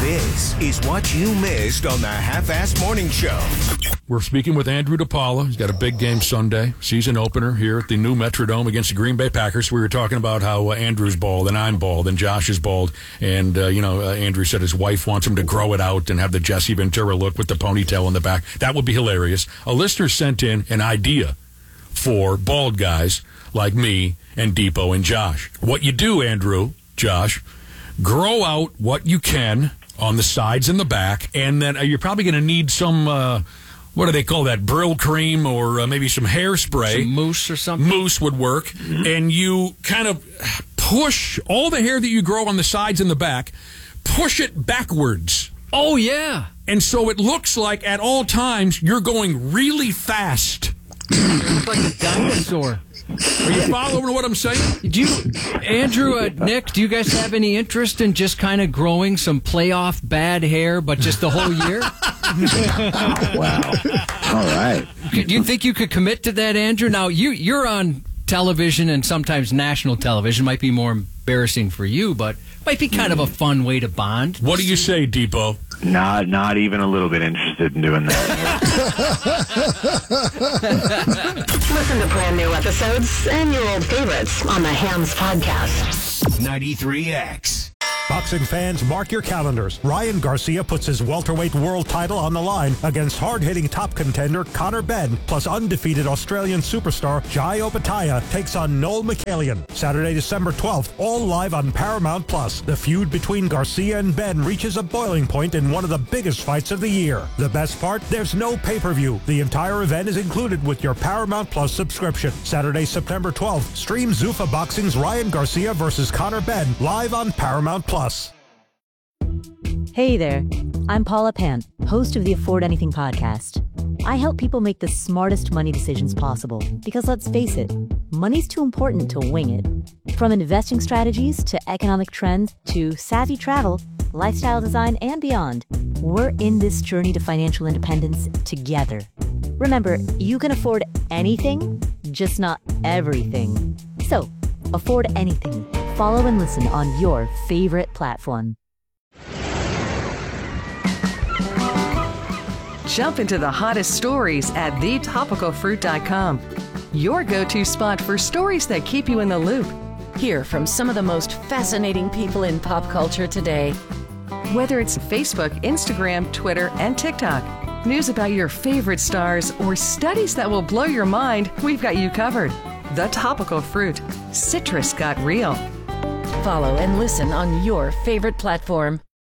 This is what you missed on the Half-Ass Morning Show. We're speaking with Andrew DePaula. He's got a big game Sunday, season opener here at the new Metrodome against the Green Bay Packers. We were talking about how Andrew's bald and I'm bald and Josh is bald. And, Andrew said his wife wants him to grow it out and have the Jesse Ventura look with the ponytail in the back. That would be hilarious. A listener sent in an idea for bald guys like me and Depot and Josh. What you do, Andrew, Josh, grow out what you can on the sides and the back, and then you're probably going to need some, what do they call that, Brill cream or maybe some hairspray. Some mousse or something? Mousse would work. Mm-hmm. And you kind of push all the hair that you grow on the sides and the back, push it backwards. Oh, yeah. And so it looks like at all times you're going really fast. Like a dinosaur. Are you following what I'm saying? Andrew, Nick, do you guys have any interest in just kind of growing some playoff bad hair, but just the whole year? Wow. All right. Do you think you could commit to that, Andrew? Now, you're on television and sometimes national television. Might be more embarrassing for you, but might be kind of a fun way to bond. What do you say, Depot? Not even a little bit interested in doing that. Listen to brand new episodes and your old favorites on the Hams Podcast. 93X. Boxing fans, mark your calendars. Ryan Garcia puts his welterweight world title on the line against hard-hitting top contender Conor Benn, plus undefeated Australian superstar Jai Opetaia takes on Noel McCallion. Saturday, December 12th, all live on Paramount+. The feud between Garcia and Benn reaches a boiling point in one of the biggest fights of the year. The best part? There's no pay-per-view. The entire event is included with your Paramount+ subscription. Saturday, September 12th, stream Zuffa Boxing's Ryan Garcia versus Conor Benn live on Paramount+. Hey there, I'm Paula Pant, host of the Afford Anything podcast. I help people make the smartest money decisions possible because let's face it, money's too important to wing it. From investing strategies to economic trends to savvy travel, lifestyle design, and beyond, we're in this journey to financial independence together. Remember, you can afford anything, just not everything. So, afford anything. Follow and listen on your favorite platform. Jump into the hottest stories at thetopicalfruit.com. Your go-to spot for stories that keep you in the loop. Hear from some of the most fascinating people in pop culture today. Whether it's Facebook, Instagram, Twitter, and TikTok, news about your favorite stars, or studies that will blow your mind, we've got you covered. The Topical Fruit. Citrus got real. Follow and listen on your favorite platform.